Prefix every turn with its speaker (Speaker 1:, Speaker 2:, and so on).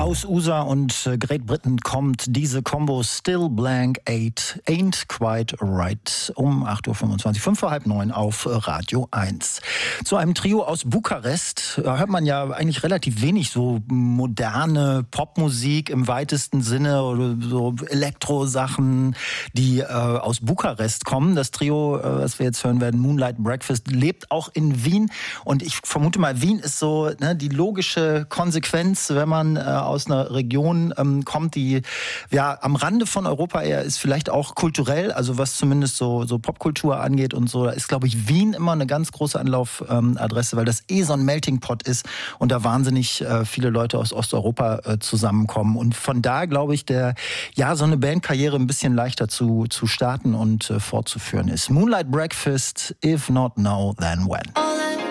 Speaker 1: Aus USA und Great Britain kommt diese Combo Still Blank 8 Ain't Quite Right um 8.25 Uhr, 5 vor halb 9 auf Radio 1. Zu einem Trio aus Bukarest hört man ja eigentlich relativ wenig so moderne Popmusik im weitesten Sinne oder so Elektrosachen, die aus Bukarest kommen. Das Trio, was wir jetzt hören werden, Moonlight Breakfast, lebt auch in Wien und ich vermute mal, Wien ist so die logische Konsequenz, wenn man aus einer Region kommt, die ja am Rande von Europa eher ist, vielleicht auch kulturell, also was zumindest so Popkultur angeht und so, da ist, glaube ich, Wien immer eine ganz große Anlaufadresse, weil das so ein Melting Pot ist und da wahnsinnig viele Leute aus Osteuropa zusammenkommen. Und von da, glaube ich, so eine Bandkarriere ein bisschen leichter zu starten und fortzuführen ist. Moonlight Breakfast, if not now, then when.